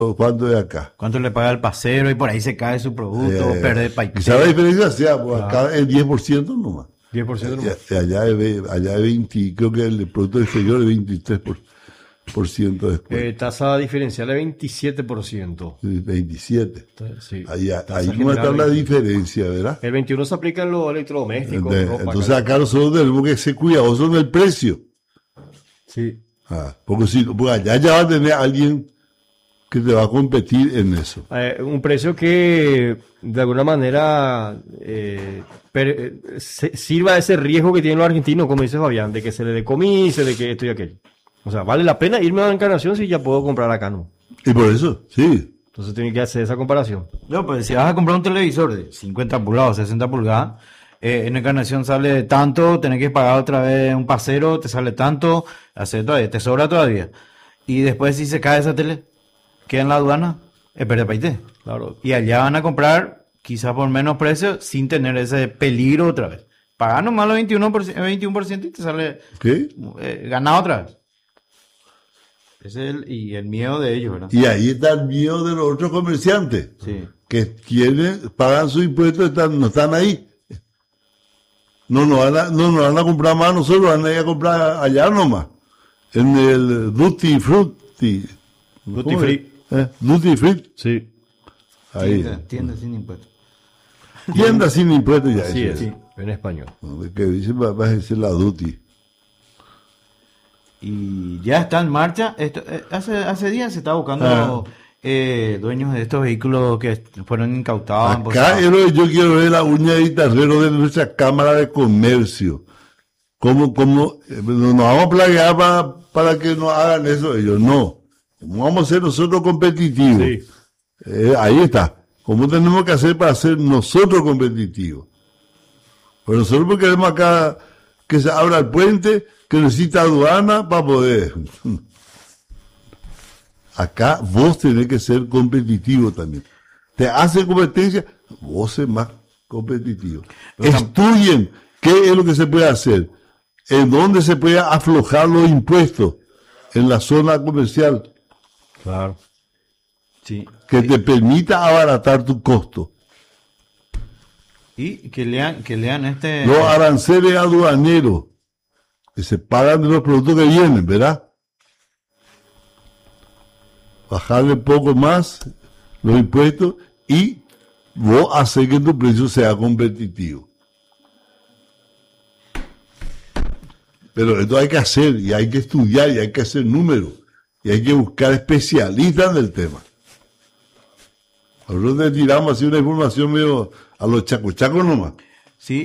¿Cuánto es acá? ¿Cuánto le paga el pasero? Y por ahí se cae su producto, pierde paitero. Quizá la diferencia sea, pues acá es 10% nomás. 10% nomás. Allá es 20, creo que el producto exterior es 23% después. Tasa diferencial es 27%. 27. Sí. Ahí no está la diferencia, ¿verdad? El 21 se aplica en los electrodomésticos. Entonces acá nosotros tenemos que ser cuidadosos en el precio. Sí. Porque allá ya va a tener alguien que te va a competir en eso. Un precio que de alguna manera sirva a ese riesgo que tienen los argentinos, como dice Fabián, de que se le decomise, de que esto y aquello. O sea, ¿vale la pena irme a la Encarnación si ya puedo comprar acá, no? Y por eso, sí. Entonces tiene que hacer esa comparación. No, pues si vas a comprar un televisor de 50 pulgadas, 60 pulgadas, en Encarnación sale tanto, tenés que pagar otra vez un pasero, te sale tanto, te sobra todavía. Y después si se cae esa tele, queda en la aduana, es pérdida paité. Claro. Y allá van a comprar quizás por menos precio sin tener ese peligro otra vez. Pagar nomás los 21% y te sale ganado otra vez. Es el miedo de ellos, ¿verdad? Y ahí está el miedo de los otros comerciantes, Sí. que pagan sus impuestos, no están ahí. No nos van a comprar más, nosotros van a ir a comprar allá nomás. En el Duty Fruity. Duty Free. Duty Free. Sí. Ahí. Tienda sin impuestos. Tienda sin impuestos ya. Sí, sí, en español. Que dice, va a decir la Duty. Y ya está en marcha. Hace días se está buscando dueños de estos vehículos que fueron incautados. Acá yo quiero ver la uña de guitarrero de nuestra Cámara de Comercio. ¿Cómo nos vamos a plaguear para que no hagan eso ellos? No. ¿Cómo vamos a ser nosotros competitivos? Sí. Ahí está. ¿Cómo tenemos que hacer para ser nosotros competitivos? Pues nosotros queremos acá que se abra el puente, que necesita aduana para poder. Acá vos tenés que ser competitivo también. Te hace competencia, vos sos más competitivo. Estudien qué es lo que se puede hacer, en dónde se puede aflojar los impuestos en la zona comercial. Claro. Sí. Que te permita abaratar tu costo. Y que lean Los aranceles aduaneros que se pagan de los productos que vienen, ¿verdad? Bajarle un poco más los impuestos y vos hacer que tu precio sea competitivo. Pero esto hay que hacer, y hay que estudiar, y hay que hacer números, y hay que buscar especialistas del tema. Nosotros le tiramos así una información medio a los chacos nomás. Sí,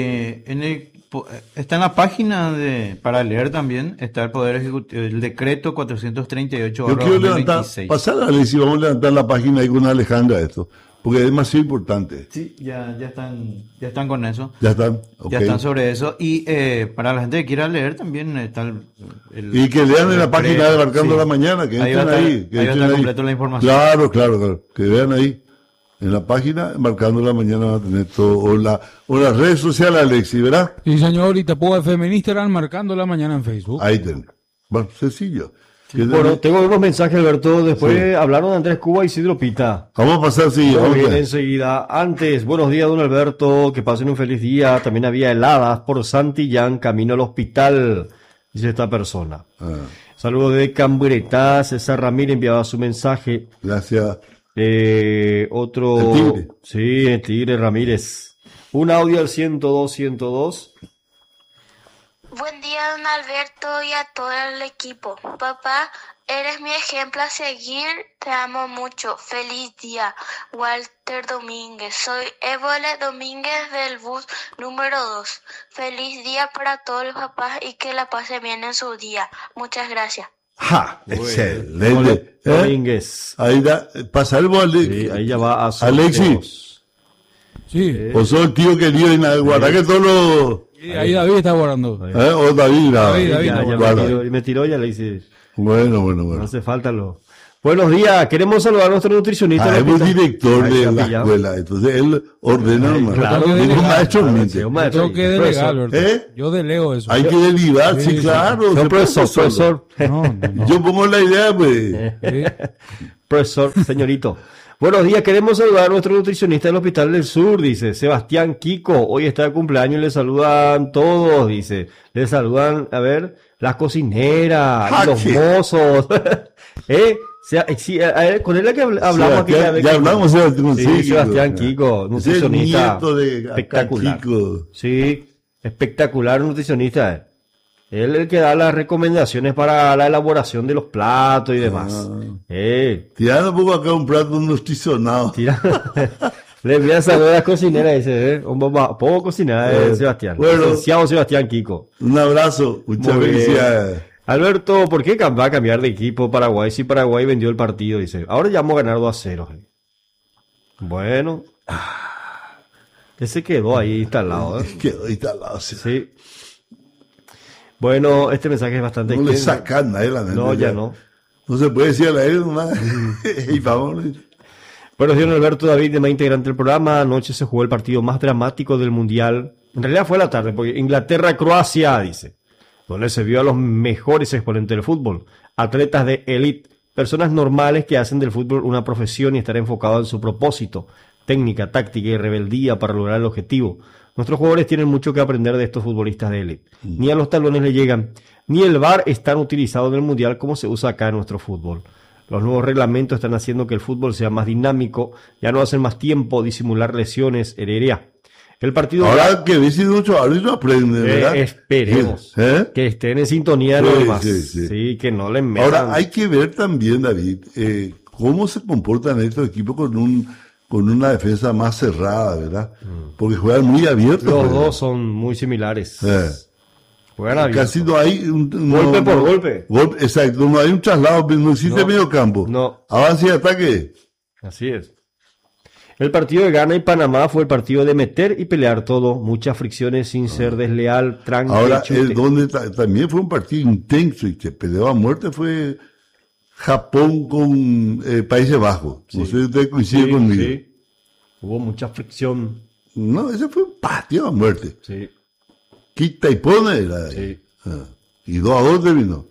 está en la página para leer también, está el Poder Ejecutivo, el decreto 438. Yo quiero levantar, pasar a ver si vamos a levantar la página ahí con Alejandra esto, porque es demasiado importante. Sí, ya están con eso. Ya están, okay. Ya están sobre eso. Y para la gente que quiera leer también está y que lean en la página de Marcando la Mañana, que entren ahí. Ahí va a estar completo la información. Claro, que vean ahí. En la página, Marcando la Mañana, va a tener todo. O las redes sociales, Alexis, ¿verdad? Sí, señor, y te puedo FM en Instagram, Marcando la Mañana en Facebook. Ahí tenés. Bueno, sencillo. Sí, bueno, tengo unos mensajes, Alberto. Después hablaron de Andrés Cuba y Isidro Pita. Vamos a pasar, enseguida. Antes, buenos días, don Alberto. Que pasen un feliz día. También había heladas por Santillán, camino al hospital, dice esta persona. Saludos de Camburetá. César Ramírez enviaba su mensaje. Gracias. Otro. ¿El Tigre? Sí, el Tigre Ramírez. Un audio al 102. Buen día, don Alberto, y a todo el equipo. Papá, eres mi ejemplo a seguir. Te amo mucho. Feliz día. Walter Domínguez. Soy Évole Domínguez del bus número 2. Feliz día para todos los papás y que la pasen bien en su día. Muchas gracias. Excelente. Domínguez. Ahí da, pasaremos a sí, ahí ya va a Alexis. Sí. O sos el tío querido y nada, guarda que todos los... Ahí David está guardando. O David, ya me tiró, ya le hice. Bueno. No hace falta lo. Buenos días, queremos saludar a nuestro nutricionista. Es el director de la escuela, entonces él ordena. Claro, es un maestro. Yo tengo que delegar, Alberto. Yo delego eso. Hay que delegar, sí, claro. No, profesor. No. Yo pongo la idea, pues. profesor, señorito. Buenos días, queremos saludar a nuestro nutricionista del Hospital del Sur, dice Sebastián Kiko. Hoy está de cumpleaños y le saludan todos, dice. Le saludan, a ver, las cocineras, los mozos. Sí, a ver, con él es que hablamos aquí. Ya hablamos, Sebastián Kiko, nutricionista espectacular. Kiko. Sí, espectacular nutricionista. Él es el que da las recomendaciones para la elaboración de los platos y demás. Tirando un poco acá un plato nutricionado. Le voy a saludar a las cocineras, dice, puedo cocinar, Sebastián. Bueno, licenciado Sebastián Kiko. Un abrazo, muchas felicidades. Alberto, ¿por qué va a cambiar de equipo Paraguay si Paraguay vendió el partido? Dice, ahora ya vamos a ganar 2-0. Bueno, ese quedó ahí instalado. Quedó instalado, sí. Bueno, este mensaje es bastante... No le sacan a él, no, ya no. No se puede decir a él nomás. Y vamos. Buenos días, Alberto David, demás integrante del programa. Anoche se jugó el partido más dramático del Mundial. En realidad fue a la tarde, porque Inglaterra-Croacia, dice, donde se vio a los mejores exponentes del fútbol. Atletas de élite, personas normales que hacen del fútbol una profesión y estar enfocado en su propósito, técnica, táctica y rebeldía para lograr el objetivo. Nuestros jugadores tienen mucho que aprender de estos futbolistas de élite. Ni a los talones le llegan, ni el VAR es tan utilizado en el Mundial como se usa acá en nuestro fútbol. Los nuevos reglamentos están haciendo que el fútbol sea más dinámico, ya no hacen más tiempo disimular lesiones, herería. El partido... Ahora que dicen mucho árbitro aprende, ¿verdad? Esperemos que estén en sintonía nomás. Sí, que no le metan. Ahora hay que ver también, David, cómo se comportan estos equipos con una defensa más cerrada, ¿verdad? Porque juegan muy abiertos. Los dos son muy similares. Juegan abiertos. Casi no hay golpe por golpe. Exacto, no hay un traslado, no existe medio campo. No. Avance y ataque. Así es. El partido de Ghana y Panamá fue el partido de meter y pelear todo, muchas fricciones sin ser desleal, tranquilo. Ahora, donde también fue un partido intenso y que peleó a muerte fue Japón con Países Bajos. No sé si usted coincide conmigo. Sí. Hubo mucha fricción. No, ese fue un patio a muerte. Sí. Quita y pone era ahí. Sí. Y 2-2 terminó.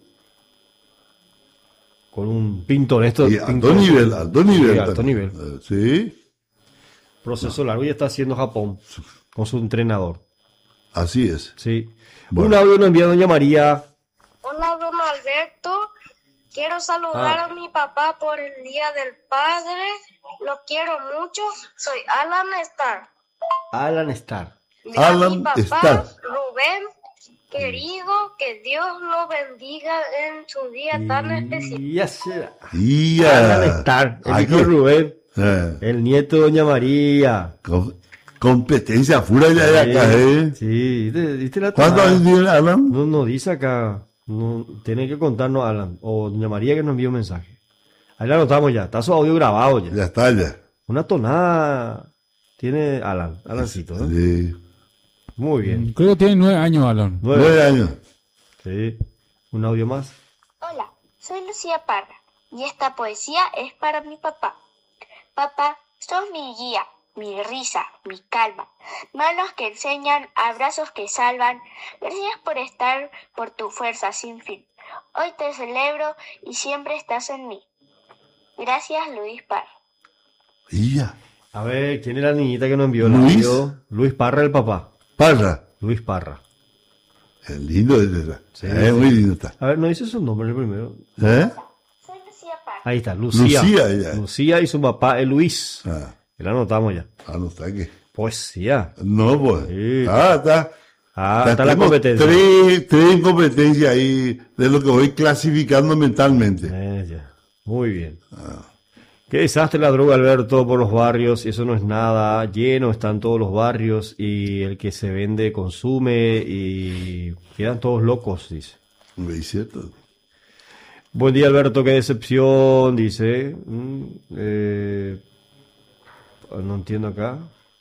Con un pintoresto. Alto nivel. Sí. Proceso largo y está haciendo Japón con su entrenador. Así es. Sí. Bueno. Un audio nos envía doña María. Hola, don Alberto. Quiero saludar a mi papá por el Día del Padre. Lo quiero mucho. Soy Alan Star. Alan Star. Alan mi papá, Star. Rubén, querido, que Dios lo bendiga en su día tan especial. Alan Star. El hijo de Rubén. El nieto de doña María. Competencia pura ya de acá, Sí, ¿viste la ¿Cuántos años tiene Alan? No dice acá. No, tiene que contarnos Alan o doña María que nos envió un mensaje. Ahí la anotamos ya, está su audio grabado ya. Ya está ya. Una tonada tiene Alancito, ¿no? Sí. Muy bien. Creo que tiene 9 años, Alan. 9 años. Sí. Un audio más. Hola, soy Lucía Parra y esta poesía es para mi papá. Papá, sos mi guía, mi risa, mi calma, manos que enseñan, abrazos que salvan. Gracias por estar, por tu fuerza sin fin. Hoy te celebro y siempre estás en mí. Gracias, Luis Parra. Ya. A ver, ¿quién es la niñita que nos envió? Luis. Luis Parra, el papá. Parra. Luis Parra. Es lindo ese. Sí, muy lindo está. A ver, no dice su nombre el primero. Soy Lucía Parra. Ahí está, Lucía. Ella. Lucía y su papá es Luis. La anotamos ya. No está aquí. Poesía. No, pues. Sí. Está la competencia. Tres competencias ahí de lo que voy clasificando mentalmente. Ya. Muy bien. Qué desastre la droga, Alberto, por los barrios. Eso no es nada. Lleno están todos los barrios y el que se vende consume y quedan todos locos, dice. Es cierto. Buen día, Alberto. Qué decepción, dice. No entiendo acá.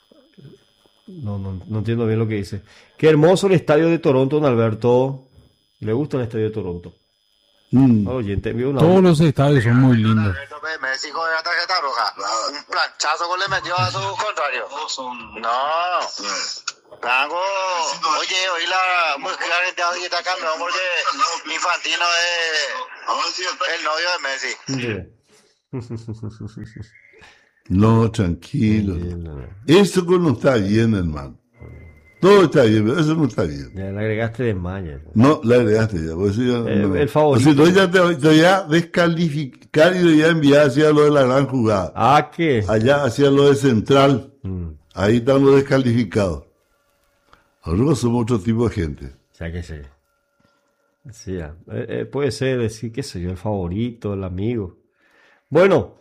No entiendo bien lo que dice. Qué hermoso el estadio de Toronto, don Alberto. ¿Le gusta el estadio de Toronto? Oyente, todos los estadios son muy lindos. Messi con la tarjeta roja. Un planchazo que le metió a su contrario. No. Tango. Oye, hoy la música de está cambiando porque Infantino es el novio de Messi. No, tranquilo. Eso no está bien, hermano. Todo está bien, pero eso no está bien. Ya le agregaste de Maya. No, le agregaste ya. Por eso ya no. El favorito. O sea, entonces ya te voy a descalificar y te voy a enviar hacia lo de la gran jugada. Ah, ¿qué? Allá hacia lo de Central. Ahí están los descalificados. Nosotros somos otro tipo de gente. O sea que sí. Sí, puede ser, decir, qué sé yo, el favorito, el amigo. Bueno,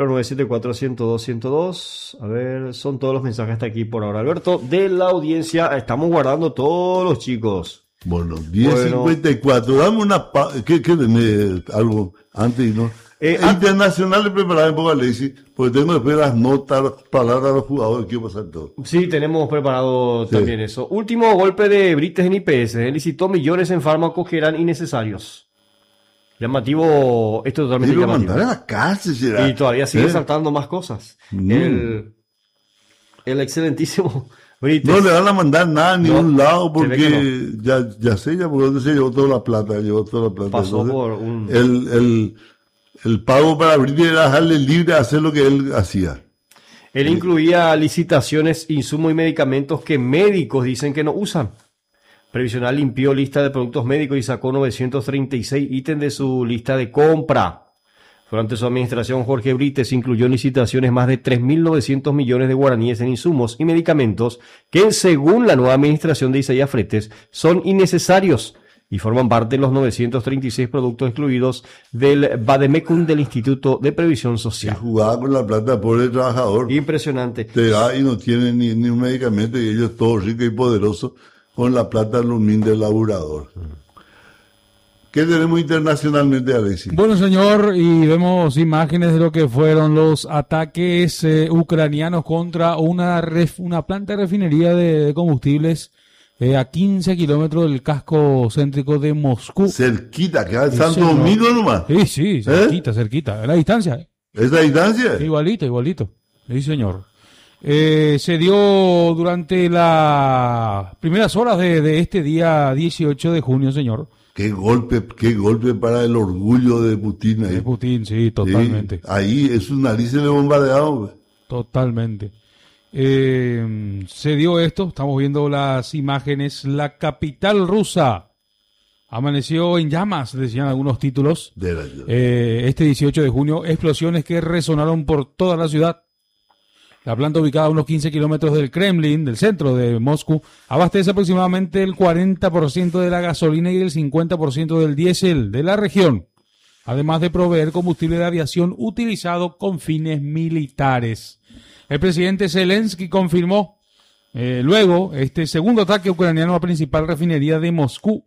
0974-102-102. A ver, son todos los mensajes hasta aquí por ahora. Alberto, de la audiencia, estamos guardando todos los chicos. Bueno, 10:54. Dame una... ¿Qué tenés? Algo antes y no... Internacional le preparaba un poco a Alexis, porque tengo después las notas, las palabras de los jugadores, quiero pasar todo. Sí, tenemos preparado también eso. Último golpe de Brites en IPS. Él licitó millones en fármacos que eran innecesarios. Llamativo, esto es totalmente Pero llamativo. mandar a la cárcel, será. Y todavía sigue saltando más cosas. El excelentísimo Brites. No le van a mandar nada a ningún lado, se ve que porque ya sé, por dónde se llevó toda la plata. Pasó Entonces, por un... el pago para Brites era dejarle libre a hacer lo que él hacía. Él incluía licitaciones, insumos y medicamentos que médicos dicen que no usan. Previsional limpió lista de productos médicos y sacó 936 ítems de su lista de compra. Durante su administración, Jorge Brites incluyó en licitaciones más de 3.900 millones de guaraníes en insumos y medicamentos que, según la nueva administración de Isaías Fretes, son innecesarios y forman parte de los 936 productos excluidos del Bademecum del Instituto de Previsión Se Social. jugaba con la plata por el trabajador. Impresionante. Te da y no tiene ni un medicamento, y ellos todos ricos y poderosos con la plata del laburador. ¿Qué tenemos internacionalmente, Alexis? Bueno, señor, y vemos imágenes de lo que fueron los ataques ucranianos contra una planta de refinería de combustibles a 15 kilómetros del casco céntrico de Moscú. Cerquita, que en Santo Domingo nomás. Sí, cerquita. A la distancia. ¿Esa distancia? Igualito. Sí, señor. Se dio durante las primeras horas de este día 18 de junio, señor. Qué golpe para el orgullo de Putin ahí. De Putin, sí, totalmente. Sí, ahí es sus narices le bombardearon. Totalmente. Se dio esto, estamos viendo las imágenes. La capital rusa amaneció en llamas, decían algunos títulos. Este 18 de junio, explosiones que resonaron por toda la ciudad. La planta, ubicada a unos 15 kilómetros del Kremlin, del centro de Moscú, abastece aproximadamente el 40% de la gasolina y el 50% del diésel de la región, además de proveer combustible de aviación utilizado con fines militares. El presidente Zelensky confirmó luego este segundo ataque ucraniano a la principal refinería de Moscú.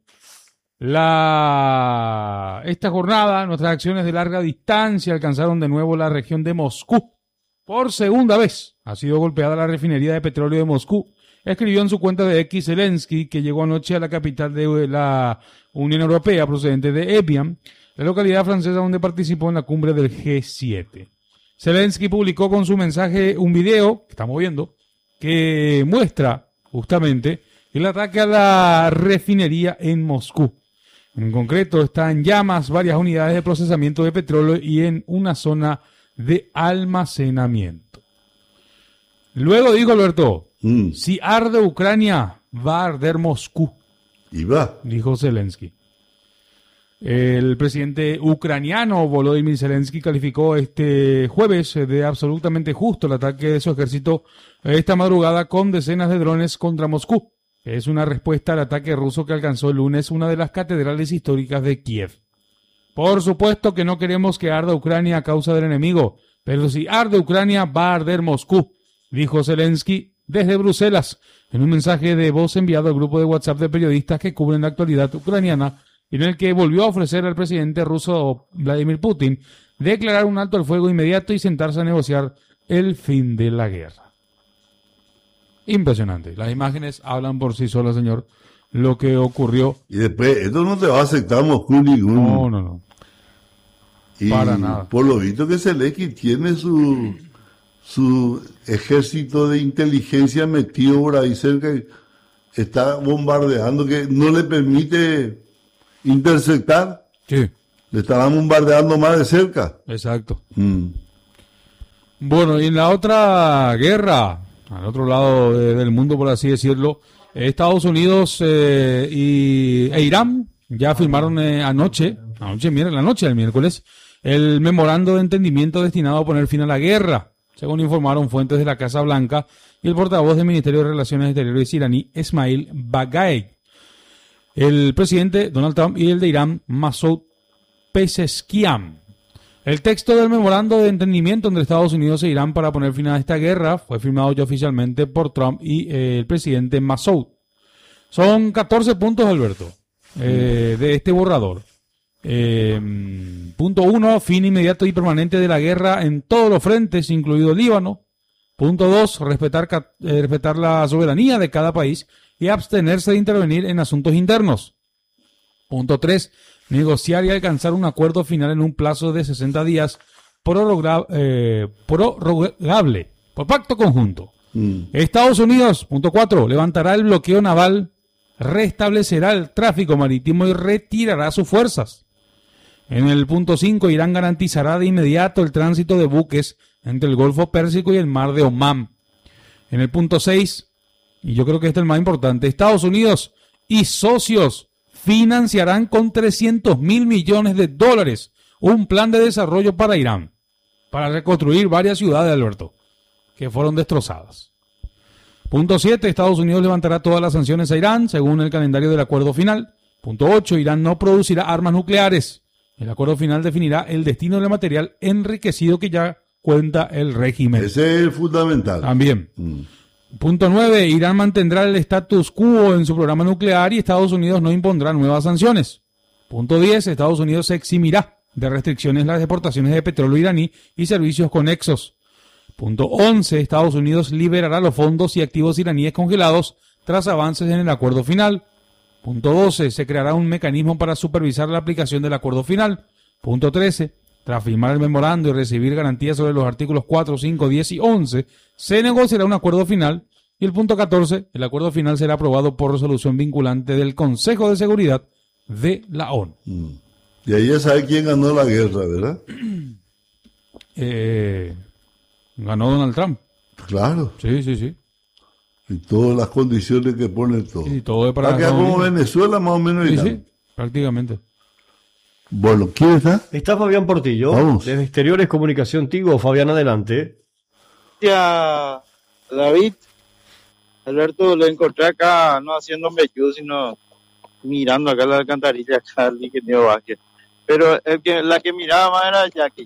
Esta jornada, nuestras acciones de larga distancia alcanzaron de nuevo la región de Moscú. Por segunda vez ha sido golpeada la refinería de petróleo de Moscú. Escribió en su cuenta de X Zelensky, que llegó anoche a la capital de la Unión Europea procedente de Evian, la localidad francesa donde participó en la cumbre del G7. Zelensky publicó con su mensaje un video, que estamos viendo, que muestra justamente el ataque a la refinería en Moscú. En concreto, está en llamas varias unidades de procesamiento de petróleo y en una zona de almacenamiento. Luego dijo Alberto, si arde Ucrania, va a arder Moscú. Y va. Dijo Zelensky. El presidente ucraniano Volodymyr Zelensky calificó este jueves de absolutamente justo el ataque de su ejército esta madrugada con decenas de drones contra Moscú. Es una respuesta al ataque ruso que alcanzó el lunes una de las catedrales históricas de Kiev. Por supuesto que no queremos que arda Ucrania a causa del enemigo, pero si arde Ucrania va a arder Moscú, dijo Zelensky desde Bruselas, en un mensaje de voz enviado al grupo de WhatsApp de periodistas que cubren la actualidad ucraniana, en el que volvió a ofrecer al presidente ruso Vladimir Putin declarar un alto al fuego inmediato y sentarse a negociar el fin de la guerra. Impresionante. Las imágenes hablan por sí solas, señor. Lo que ocurrió. Y después, esto no te va a aceptar Moscú ninguno. No. Y para nada. Por lo visto que Zelensky tiene su ejército de inteligencia metido por ahí cerca, está bombardeando, que no le permite interceptar. Sí. Le estaban bombardeando más de cerca. Exacto. Bueno, y en la otra guerra, al otro lado del mundo, por así decirlo, Estados Unidos e Irán ya firmaron la noche del miércoles, el memorando de entendimiento destinado a poner fin a la guerra, según informaron fuentes de la Casa Blanca y el portavoz del Ministerio de Relaciones Exteriores iraní, Esmail Baghaei. El presidente Donald Trump y el de Irán, Masoud Pezeshkian. El texto del memorando de entendimiento entre Estados Unidos e Irán para poner fin a esta guerra fue firmado ya oficialmente por Trump y el presidente Masoud. Son 14 puntos, Alberto, de este borrador. Punto 1, fin inmediato y permanente de la guerra en todos los frentes, incluido el Líbano. Punto 2, respetar la soberanía de cada país y abstenerse de intervenir en asuntos internos. Punto 3, negociar y alcanzar un acuerdo final en un plazo de 60 días prorrogable por pacto conjunto. Estados Unidos, punto 4, levantará el bloqueo naval, restablecerá el tráfico marítimo y retirará sus fuerzas. En el punto 5, Irán garantizará de inmediato el tránsito de buques entre el Golfo Pérsico y el Mar de Omán. En el punto 6, y yo creo que este es el más importante, Estados Unidos y socios financiarán con $300 mil millones un plan de desarrollo para Irán, para reconstruir varias ciudades, Alberto, que fueron destrozadas. Punto 7, Estados Unidos levantará todas las sanciones a Irán, según el calendario del acuerdo final. Punto 8, Irán no producirá armas nucleares. El acuerdo final definirá el destino del material enriquecido que ya cuenta el régimen. Ese es el fundamental. También. Punto 9, Irán mantendrá el status quo en su programa nuclear y Estados Unidos no impondrá nuevas sanciones. Punto 10, Estados Unidos se eximirá de restricciones las exportaciones de petróleo iraní y servicios conexos. Punto 11, Estados Unidos liberará los fondos y activos iraníes congelados tras avances en el acuerdo final. Punto 12, se creará un mecanismo para supervisar la aplicación del acuerdo final. Punto 13, tras firmar el memorando y recibir garantías sobre los artículos 4, 5, 10 y 11, se negociará un acuerdo final. Y el punto 14, el acuerdo final será aprobado por resolución vinculante del Consejo de Seguridad de la ONU. Y ahí ya sabe quién ganó la guerra, ¿verdad? Ganó Donald Trump. Claro. Sí. Y todas las condiciones que pone todo. Y todo es para acá como Venezuela, más o menos. Sí, prácticamente. Bueno, ¿quién está? Está Fabián Portillo, Vamos. desde Exteriores Comunicación Tigo. Fabián, adelante. Ya, David, Alberto, lo encontré acá, no haciendo mechú, sino mirando acá la alcantarilla, acá el ingeniero Vázquez. Pero la que miraba más era Jackie.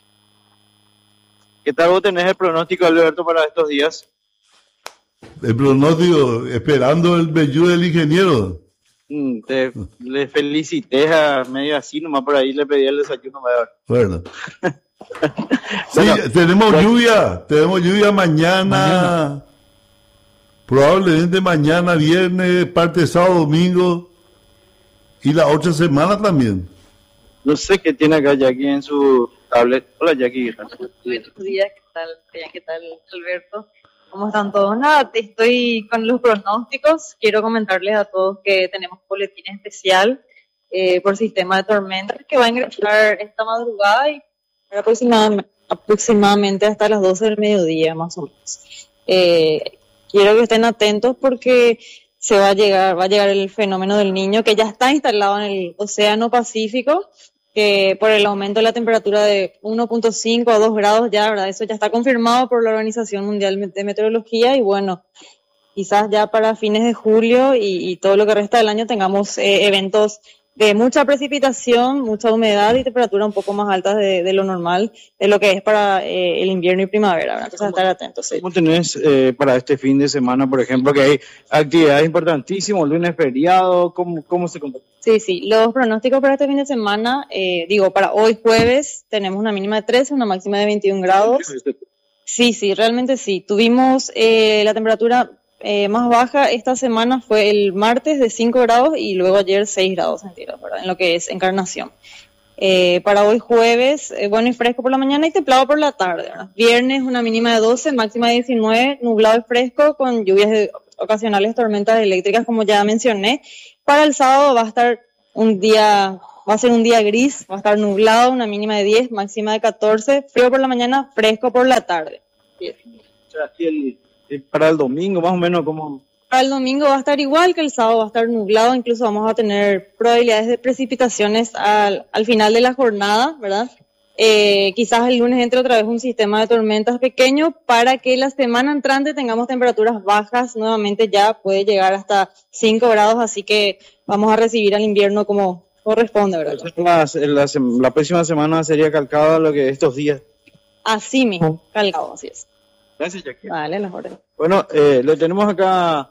¿Qué tal vos tenés el pronóstico, Alberto, para estos días? El pronóstico, esperando el meyú del ingeniero. Le felicité a medio así, nomás por ahí le pedí el desayuno mayor. Bueno. Sí, tenemos lluvia mañana. Probablemente mañana, viernes, parte de sábado, domingo. Y la otra semana también. No sé qué tiene acá Jackie en su tablet. Hola Jackie. Buenos días, ¿qué tal Alberto? ¿Cómo están todos? Nada, estoy con los pronósticos. Quiero comentarles a todos que tenemos boletín especial por sistema de tormenta que va a ingresar esta madrugada y aproximadamente hasta las 12 del mediodía, más o menos. Quiero que estén atentos porque va a llegar el fenómeno del Niño, que ya está instalado en el Océano Pacífico, que por el aumento de la temperatura de 1.5 a 2 grados ya, ¿verdad? Eso ya está confirmado por la Organización Mundial de Meteorología y bueno, quizás ya para fines de julio y todo lo que resta del año tengamos eventos de mucha precipitación, mucha humedad y temperatura un poco más altas de lo normal, de lo que es para el invierno y primavera, ¿verdad? Entonces estar atentos. Sí. ¿Cómo tenés para este fin de semana, por ejemplo, que hay actividades importantísimas, lunes feriado, cómo se comporta? Sí, los pronósticos para este fin de semana, para hoy jueves tenemos una mínima de 13, una máxima de 21 grados. Sí, realmente sí. Tuvimos la temperatura más baja esta semana fue el martes de 5 grados y luego ayer 6 grados centígrados, ¿verdad? En lo que es Encarnación. Para hoy jueves, bueno y fresco por la mañana y templado por la tarde, ¿verdad? Viernes una mínima de 12, máxima de 19, nublado y fresco con lluvias ocasionales, tormentas eléctricas como ya mencioné. Para el sábado va a estar un día Va a ser un día gris, va a estar nublado, una mínima de 10, máxima de 14, frío por la mañana, fresco por la tarde. O sea, para el domingo, más o menos, como... Para el domingo va a estar igual que el sábado, va a estar nublado, incluso vamos a tener probabilidades de precipitaciones al final de la jornada, ¿verdad? Quizás el lunes entre otra vez un sistema de tormentas pequeño para que la semana entrante tengamos temperaturas bajas, nuevamente ya puede llegar hasta 5 grados, así que vamos a recibir al invierno como corresponde, ¿verdad? La próxima semana sería calcado a lo que estos días. Así mismo, calcado, así es. Gracias, Jackie. Vale, las órdenes. Bueno, le tenemos acá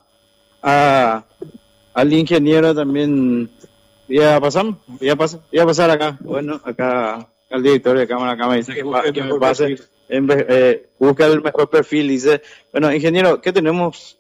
al ingeniero también. Voy a pasar acá. Bueno, acá al director de cámara acá me dice que me pase. Busca el mejor perfil. Dice, bueno, ingeniero, ¿qué tenemos?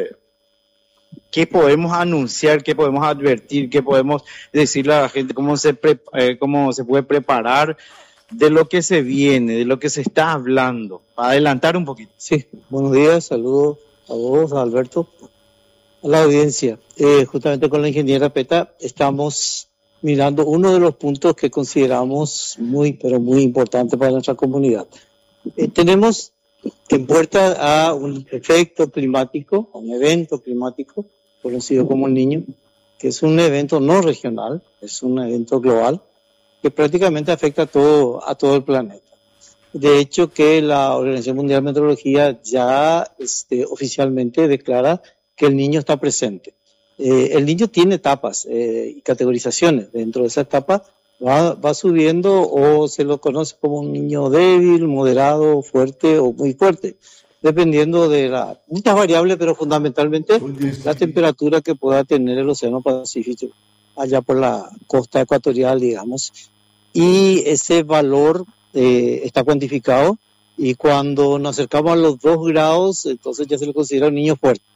¿Qué podemos anunciar? ¿Qué podemos advertir? ¿Qué podemos decirle a la gente? ¿Cómo se puede preparar de lo que se viene, de lo que se está hablando? Para adelantar un poquito. Sí, buenos días, saludos a vos, a Alberto, a la audiencia. Justamente con la ingeniera Peta estamos mirando uno de los puntos que consideramos pero muy importante para nuestra comunidad. Tenemos en puerta a un efecto climático, un evento climático, conocido como el Niño, que es un evento no regional, es un evento global, que prácticamente afecta a todo el planeta. De hecho, que la Organización Mundial de Meteorología ya oficialmente declara que el Niño está presente. El Niño tiene etapas y categorizaciones. Dentro de esa etapa va subiendo, o se lo conoce como un niño débil, moderado, fuerte o muy fuerte, dependiendo de muchas variables, pero fundamentalmente la temperatura que pueda tener el Océano Pacífico allá por la costa ecuatorial, digamos. Y ese valor está cuantificado, y cuando nos acercamos a los 2 grados, entonces ya se le considera un niño fuerte.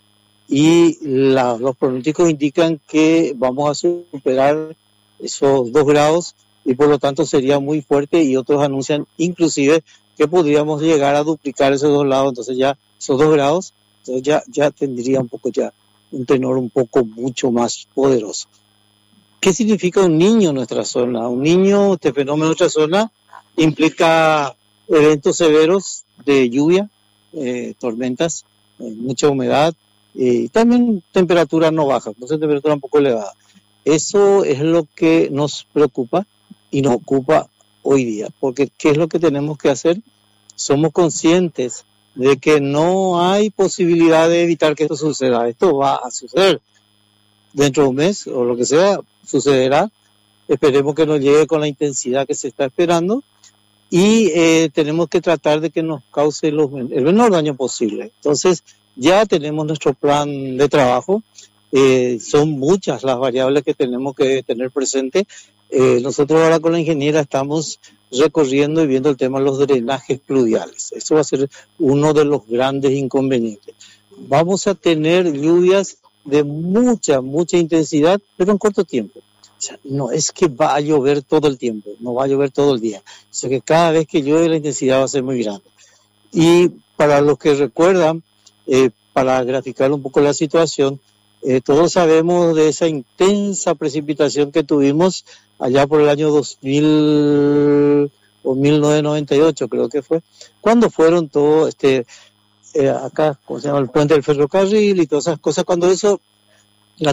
Y los pronósticos indican que vamos a superar esos 2 grados y por lo tanto sería muy fuerte, y otros anuncian inclusive que podríamos llegar a duplicar esos 2 grados, entonces ya esos 2 grados, entonces ya tendría un tenor un poco mucho más poderoso. ¿Qué significa un niño en nuestra zona? Un niño, este fenómeno en nuestra zona, implica eventos severos de lluvia, tormentas, mucha humedad, y también temperaturas no bajas, entonces temperatura un poco elevada. Eso es lo que nos preocupa y nos ocupa hoy día, porque ¿qué es lo que tenemos que hacer? Somos conscientes de que no hay posibilidad de evitar que esto suceda. Esto va a suceder dentro de un mes o lo que sea, sucederá. Esperemos que nos llegue con la intensidad que se está esperando, y tenemos que tratar de que nos cause el menor daño posible. Entonces ya tenemos nuestro plan de trabajo. Son muchas las variables que tenemos que tener presente. Nosotros ahora con la ingeniera estamos recorriendo y viendo el tema de los drenajes pluviales. Eso va a ser uno de los grandes inconvenientes. Vamos a tener lluvias de mucha intensidad, pero en corto tiempo. O sea, no es que va a llover todo el tiempo, no va a llover todo el día. O sea que cada vez que llueve la intensidad va a ser muy grande. Y para los que recuerdan, para graficar un poco la situación, todos sabemos de esa intensa precipitación que tuvimos allá por el año 2000 o 1998, creo que fue, cuando fueron todo acá, ¿cómo se llama? El puente del ferrocarril y todas esas cosas. Cuando la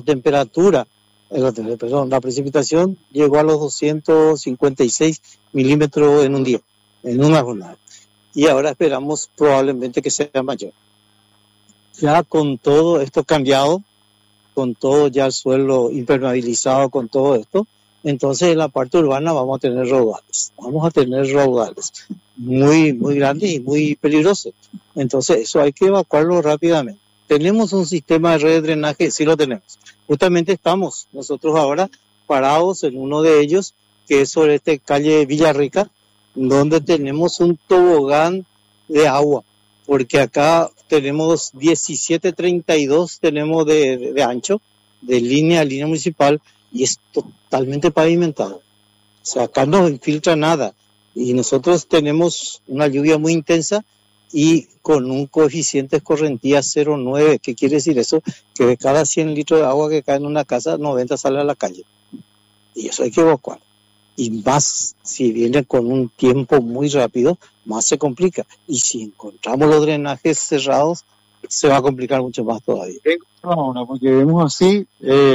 precipitación llegó a los 256 milímetros en un día, en una jornada. Y ahora esperamos probablemente que sea mayor. Ya con todo esto cambiado, con todo ya el suelo impermeabilizado, con todo esto, entonces en la parte urbana vamos a tener raudales muy grandes y muy peligrosos. Entonces eso hay que evacuarlo rápidamente. ¿Tenemos un sistema de red de drenaje? Sí lo tenemos. Justamente estamos nosotros ahora parados en uno de ellos, que es sobre calle Villarrica, donde tenemos un tobogán de agua, porque acá tenemos 17.32, tenemos de ancho, de línea a línea municipal, y es totalmente pavimentado. O sea, acá no infiltra nada, y nosotros tenemos una lluvia muy intensa y con un coeficiente de escorrentía 0,9. ¿Qué quiere decir eso? Que de cada 100 litros de agua que cae en una casa, 90 sale a la calle. y eso hay que evacuar. Y más, si viene con un tiempo muy rápido, más se complica. Y si encontramos los drenajes cerrados, se va a complicar mucho más todavía. Ahora, porque vemos así,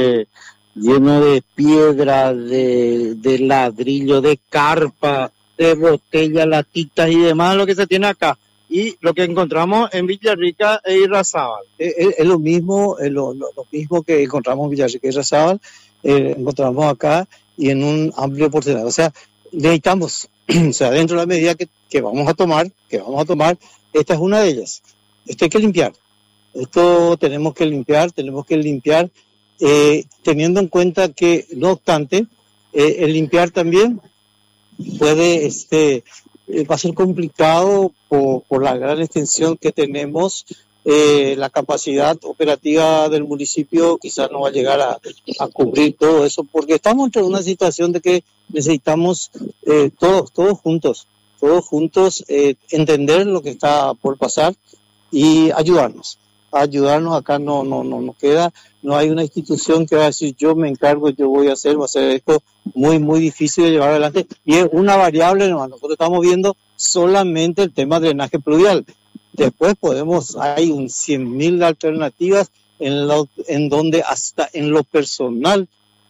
lleno de piedra, de ladrillo, de carpa, de botellas, latitas y demás, lo que se tiene acá. Y lo que encontramos en Villarrica e Irrazábal. Es lo mismo, lo mismo que encontramos en Villarrica y Irrazábal, encontramos acá y en un amplio porcentaje. O sea, necesitamos, o sea, dentro de la medida que vamos a tomar, esta es una de ellas. Esto hay que limpiar. Esto tenemos que limpiar, teniendo en cuenta que, no obstante, el limpiar también puede, va a ser complicado por la gran extensión que tenemos. La capacidad operativa del municipio quizás no va a llegar a cubrir todo eso, porque estamos en una situación de que necesitamos todos juntos, entender lo que está por pasar y ayudarnos. Acá no queda, no hay una institución que va a decir yo me encargo, yo voy a hacer esto muy difícil de llevar adelante, y es una variable. Nosotros estamos viendo solamente el tema de drenaje pluvial. Después hay 100.000 alternativas en donde hasta en lo personal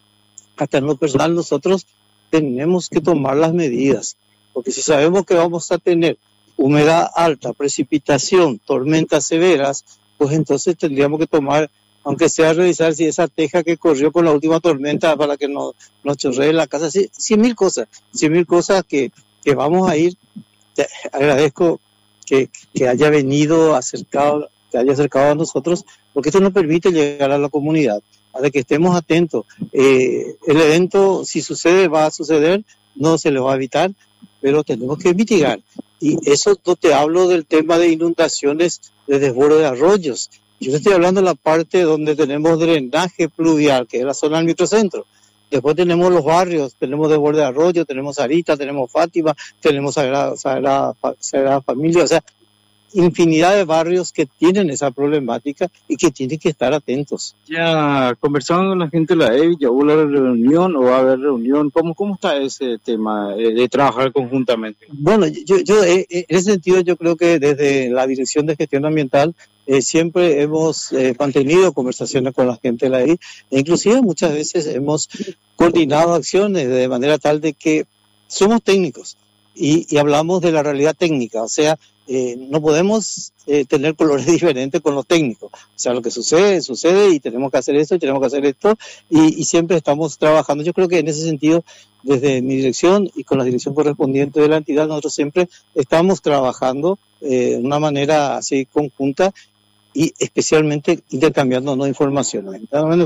nosotros tenemos que tomar las medidas, porque si sabemos que vamos a tener humedad alta, precipitación, tormentas severas, pues entonces tendríamos que tomar, aunque sea revisar si esa teja que corrió con la última tormenta para que no chorree la casa, 100.000 cosas que vamos a ir. Te agradezco que haya venido que haya acercado a nosotros, porque esto nos permite llegar a la comunidad, para que estemos atentos. El evento, si sucede, va a suceder, no se le va a evitar, pero tenemos que mitigar. Y eso no te hablo del tema de inundaciones, de desborde de arroyos. Yo estoy hablando de la parte donde tenemos drenaje pluvial, que es la zona del microcentro. Después tenemos los barrios, tenemos desborde de arroyo, tenemos Sarita, tenemos Fátima, tenemos Sagrada Familia, o sea, infinidad de barrios que tienen esa problemática y que tienen que estar atentos. Ya conversando con la gente de la EVI, ¿ya hubo la reunión o va a haber reunión? ¿Cómo está ese tema de trabajar conjuntamente? Bueno, yo en ese sentido yo creo que desde la Dirección de Gestión Ambiental siempre hemos mantenido conversaciones con la gente de la EVI, e inclusive muchas veces hemos coordinado acciones de manera tal de que somos técnicos y hablamos de la realidad técnica, o sea, no podemos tener colores diferentes con los técnicos. O sea, lo que sucede y tenemos que hacer esto y tenemos que hacer esto y siempre estamos trabajando. Yo creo que en ese sentido, desde mi dirección y con la dirección correspondiente de la entidad, nosotros siempre estamos trabajando de una manera así conjunta y especialmente intercambiándonos informaciones.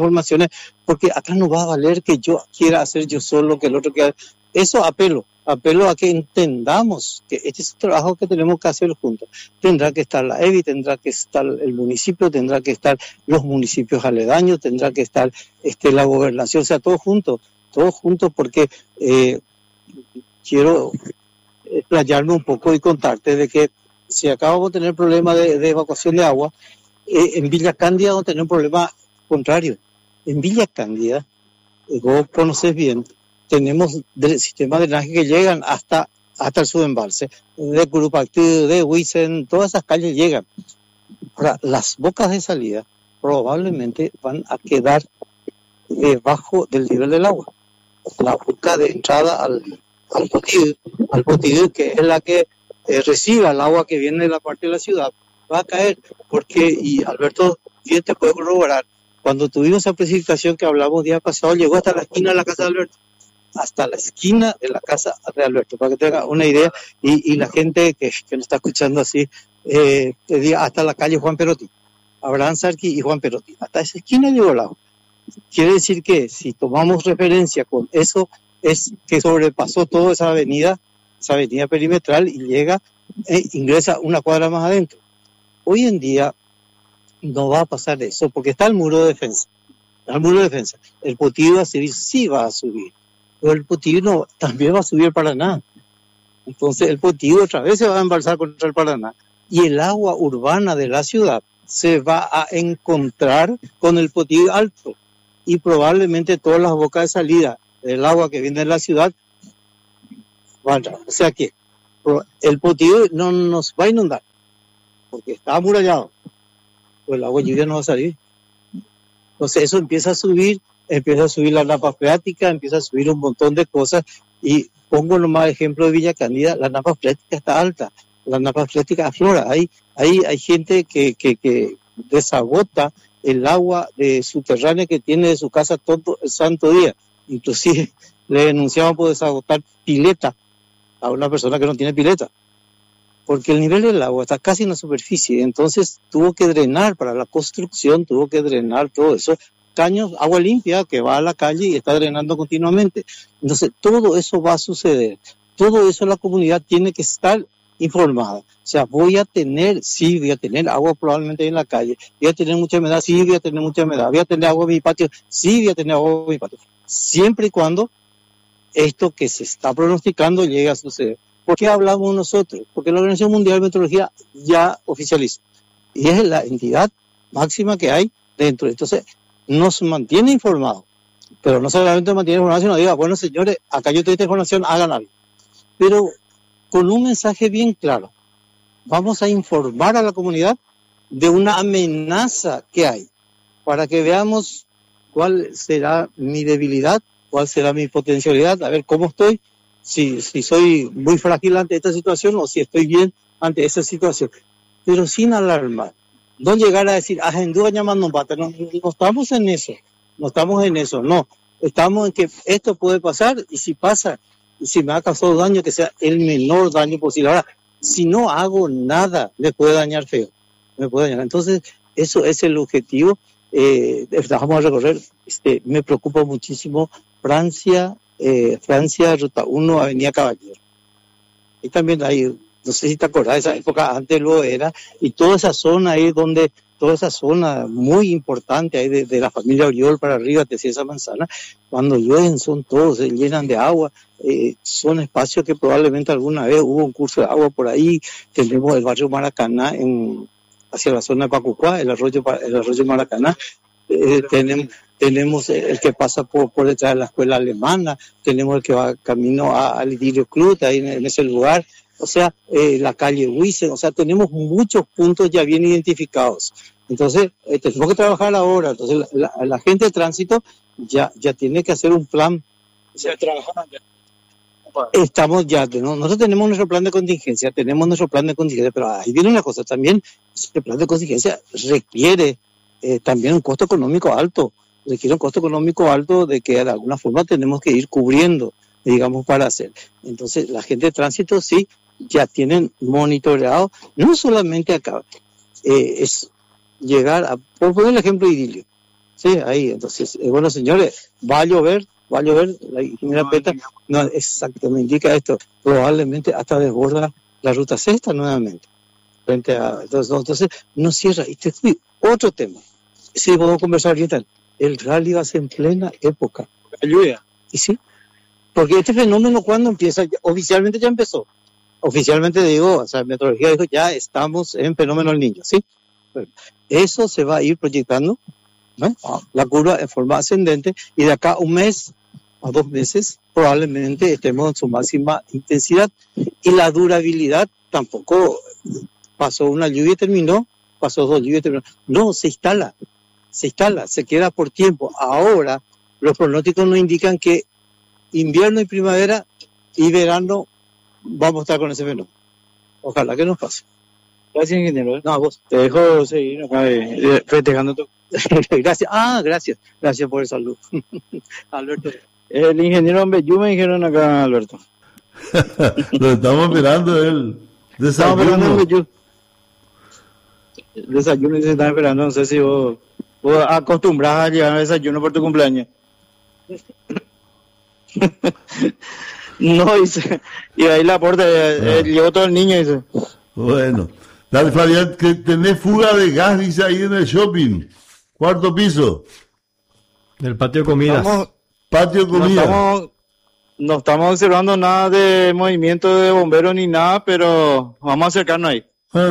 Porque acá no va a valer que yo quiera hacer yo solo, que el otro quiera. Eso apelo a que entendamos que este es un trabajo que tenemos que hacer juntos. Tendrá que estar la EVI, tendrá que estar el municipio, tendrá que estar los municipios aledaños, tendrá que estar la gobernación, o sea, todos juntos, porque quiero explayarme un poco y contarte de que si acá vamos a tener problemas de evacuación de agua, en Villa Cándida vamos a tener un problema contrario. En Villa Cándida, vos conoces bien, tenemos sistemas de drenaje que llegan hasta el subembalse, de Curupactí, de Huisen, todas esas calles llegan. Ahora, las bocas de salida probablemente van a quedar debajo del nivel del agua. La boca de entrada al Potidú, que es la que recibe el agua que viene de la parte de la ciudad, va a caer, y Alberto bien te puede corroborar, cuando tuvimos esa precipitación que hablamos día pasado, llegó hasta la esquina de la casa de Alberto. Hasta la esquina de la casa de Alberto, para que tenga una idea, y la gente que nos está escuchando así, te diga hasta la calle Juan Perotti, Abraham Sarki y Juan Perotti, hasta esa esquina llegó el agua. Quiere decir que si tomamos referencia con eso, es que sobrepasó toda esa avenida perimetral y ingresa una cuadra más adentro. Hoy en día no va a pasar eso, porque está el muro de defensa. El Potidú sí va a subir. Pero el Potidú también va a subir el Paraná. Entonces el Potidú otra vez se va a embalsar contra el Paraná. Y el agua urbana de la ciudad se va a encontrar con el Potidú alto. Y probablemente todas las bocas de salida, el agua que viene de la ciudad va a entrar. O sea que el Potidú no nos va a inundar, porque está amurallado, pues el agua de lluvia no va a salir. Entonces eso empieza a subir la napa freática, empieza a subir un montón de cosas, y pongo nomás ejemplo de Villa Candida, la napa freática está alta, la napa freática aflora, hay gente que desagota el agua subterránea que tiene de su casa todo el santo día. Inclusive le denunciamos por desagotar pileta a una persona que no tiene pileta, porque el nivel del agua está casi en la superficie, entonces tuvo que drenar para la construcción, tuvo que drenar todo eso, caños, agua limpia que va a la calle y está drenando continuamente. Entonces todo eso va a suceder, todo eso la comunidad tiene que estar informada. O sea, voy a tener agua probablemente en la calle, voy a tener mucha humedad, sí, voy a tener mucha humedad, voy a tener agua en mi patio, sí, voy a tener agua en mi patio, siempre y cuando esto que se está pronosticando llegue a suceder. ¿Por qué hablamos nosotros? Porque la Organización Mundial de Meteorología ya oficializa, y es la entidad máxima que hay dentro. Entonces, nos mantiene informados, pero no solamente nos mantiene informados, sino diga, bueno señores, acá yo tengo esta información, hagan algo. Pero con un mensaje bien claro, vamos a informar a la comunidad de una amenaza que hay, para que veamos cuál será mi debilidad, cuál será mi potencialidad, a ver cómo estoy, si soy muy frágil ante esta situación o si estoy bien ante esa situación, pero sin alarmar. No llegar a decir, duda llamando pata, no estamos en eso, no, estamos en que esto puede pasar, y si pasa, y si me ha causado daño, que sea el menor daño posible. Ahora, si no hago nada, me puede dañar feo, entonces eso es el objetivo. Vamos a recorrer, me preocupa muchísimo Francia, Ruta 1, Avenida Caballero. Y también hay, no sé si te acordás, esa época antes lo era, y toda esa zona ahí toda esa zona muy importante ahí de la familia Oriol para arriba, te decía esa manzana, cuando llueven se llenan de agua, son espacios que probablemente alguna vez hubo un curso de agua por ahí. Tenemos el barrio Maracaná hacia la zona de Pacucuá, el arroyo Maracaná, tenemos el que pasa por detrás de la escuela alemana, tenemos el que va camino al Idilio Cruz, ahí en ese lugar, o sea, la calle Huisen, o sea, tenemos muchos puntos ya bien identificados. Entonces, tenemos que trabajar ahora. Entonces, la gente de tránsito ya tiene que hacer un plan. Se trabajan ya. Estamos nosotros tenemos nuestro plan de contingencia, pero ahí viene una cosa también, el plan de contingencia requiere también un costo económico alto, de que de alguna forma tenemos que ir cubriendo, digamos, para hacer. Entonces, la gente de tránsito sí, ya tienen monitoreado, no solamente acá, es llegar por poner el ejemplo de Idilio, sí, ahí, entonces, bueno señores, va a llover, la ingeniera Peta, no, exacto, me indica esto, probablemente hasta desborda la ruta sexta nuevamente, entonces no cierra. Y te fui otro tema, sí, podemos conversar ahorita, el rally va a ser en plena época, la lluvia, y sí, porque este fenómeno cuando empieza, oficialmente ya empezó, Meteorología dijo, ya estamos en fenómeno del Niño, ¿sí? Bueno, eso se va a ir proyectando, ¿no? La curva en forma ascendente, y de acá a un mes a 2 meses probablemente estemos en su máxima intensidad, y la durabilidad tampoco pasó una lluvia y terminó, pasó 2 lluvias y terminó, no, se instala, se queda por tiempo. Ahora los pronósticos nos indican que invierno y primavera y verano vamos a estar con ese fenómeno. Ojalá que nos pase. Gracias, ingeniero. No, a vos. Te dejo seguir acá festejando tu... Gracias. Gracias por el saludo. Alberto. El ingeniero Ambeyú me dijeron acá, Alberto. Lo estamos mirando el desayuno. El desayuno se está esperando, no sé si vos acostumbrás a llevar al desayuno por tu cumpleaños. No, dice, y ahí la puerta, llegó todo el niño, dice. Bueno, dale Fabián, que tenés fuga de gas, dice ahí en el shopping, 4º piso. Del patio de comidas. Patio de comidas. No estamos observando nada de movimiento de bomberos ni nada, pero vamos a acercarnos ahí.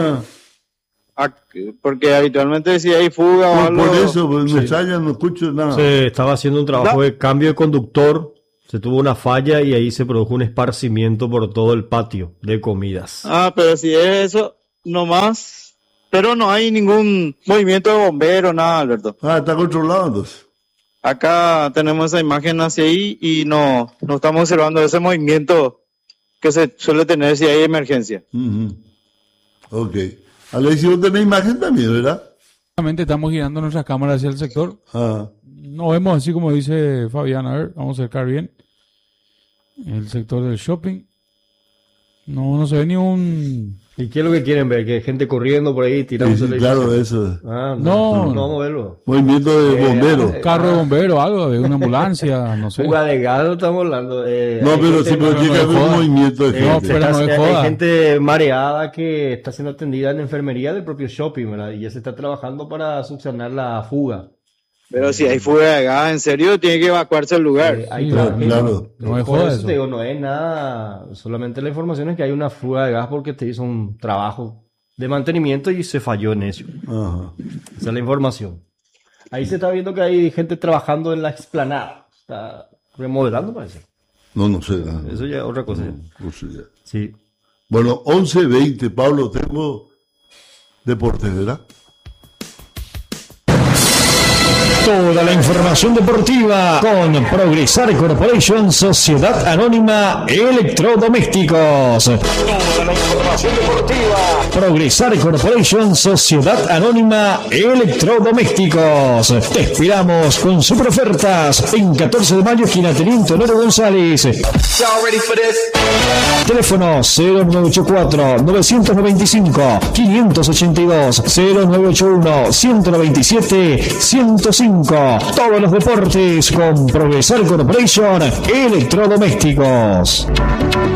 Porque habitualmente si hay fuga o algo... Por eso, pues me extraña, no escucho nada. Se estaba haciendo un trabajo de cambio de conductor Se tuvo una falla y ahí se produjo un esparcimiento por todo el patio de comidas. Ah, pero si es eso, nomás. Pero no hay ningún movimiento de bomberos, nada, Alberto. Ah, está controlado entonces. Acá tenemos esa imagen hacia ahí y no estamos observando ese movimiento que se suele tener si hay emergencia. Ok. Alexis, vos tenés imagen también, ¿verdad? Estamos girando nuestras cámaras hacia el sector. No vemos así como dice Fabián. A ver, vamos a acercar bien. El sector del shopping. No se ve ni un... ¿Y qué es lo que quieren ver? ¿Que hay gente corriendo por ahí tirándose? Sí, claro, eso. No vamos a verlo. Movimiento de bomberos. Carro de bombero, algo, de una ambulancia, no sé. Fuga de gas, no estamos hablando. No, pero sí, pero tiene que haber un movimiento de gente. No, pero no es joda. Hay gente mareada que está siendo atendida en enfermería del propio shopping, ¿verdad? Y ya se está trabajando para solucionar la fuga. Pero si hay fuga de gas, en serio, tiene que evacuarse el lugar. Claro. No es joda eso. Digo, no es nada, solamente la información es que hay una fuga de gas porque te hizo un trabajo de mantenimiento y se falló en eso. Ajá. Esa es la información. Ahí se está viendo que hay gente trabajando en la explanada. Está remodelando, parece. No sé. Eso ya es otra cosa. No sé ya. Sí. Bueno, 11:20, Pablo, tengo deportes, ¿verdad? Toda la información deportiva con Progresar Corporation, Sociedad Anónima Electrodomésticos. Toda la información deportiva. Progresar Corporation, Sociedad Anónima Electrodomésticos. Te esperamos con super ofertas en 14 de mayo, esquina Teniente Honoro González. Teléfono 0984-995-582, 0981-197-105. Todos los deportes con Progresar Corporation Electrodomésticos.